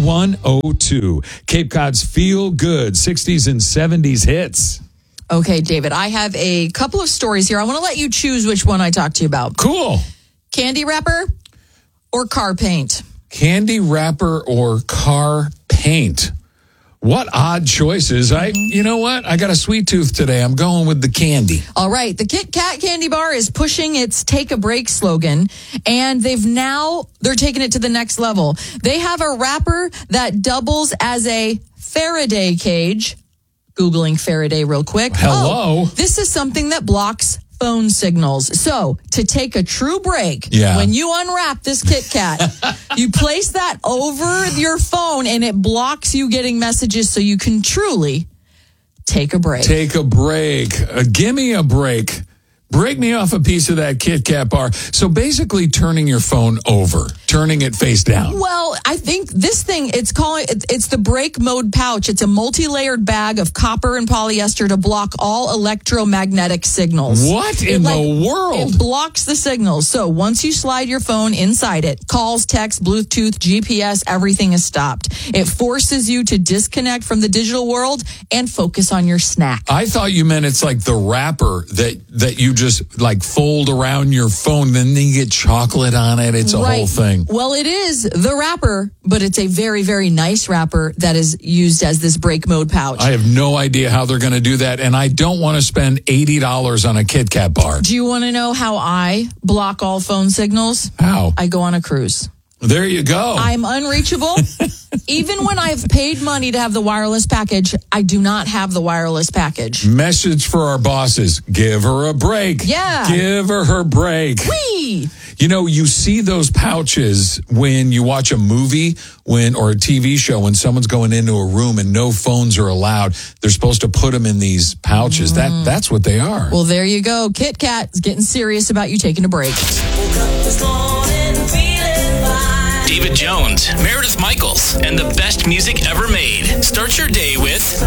3102. Cape Cod's Feel Good 60s and 70s hits. Okay, David, I have a couple of stories here. I want to let you choose which one I talk to you about. Cool. Candy wrapper or car paint? Candy wrapper or car paint? What odd choices. You know what? I got a sweet tooth today. I'm going with the candy. All right. The Kit Kat candy bar is pushing its Take a Break slogan, and they're taking it to the next level. They have a wrapper that doubles as a Faraday cage. Googling Faraday real quick. Hello. This is something that blocks phone signals. So to take a true break, when you unwrap this Kit Kat, you place that over your phone and it blocks you getting messages so you can truly take a break. Take a break. Give me a break. Break me off a piece of that Kit Kat bar. So basically turning your phone over, turning it face down. Well, I think this thing, it's the break mode pouch. It's a multi-layered bag of copper and polyester to block all electromagnetic signals. What in the world? It blocks the signals. So once you slide your phone inside it, calls, text, Bluetooth, GPS, everything is stopped. It forces you to disconnect from the digital world and focus on your snack. I thought you meant it's like the wrapper that you just like fold around your phone, then you get chocolate on it. It's a whole thing. Well, it is the wrapper, but it's a very, very nice wrapper that is used as this break mode pouch. I have no idea how they're going to do that, and I don't want to spend $80 on a Kit Kat bar. Do you want to know how I block all phone signals? How? I go on a cruise. There you go. I'm unreachable. Even when I've paid money to have the wireless package, I do not have the wireless package. Message for our bosses. Give her a break. Yeah. Give her break. Whee! You know, you see those pouches when you watch a movie or a TV show when someone's going into a room and no phones are allowed. They're supposed to put them in these pouches. That's what they are. Well, there you go. Kit Kat is getting serious about you taking a break. David Jones, Meredith Michaels, and the best music ever made. Start your day with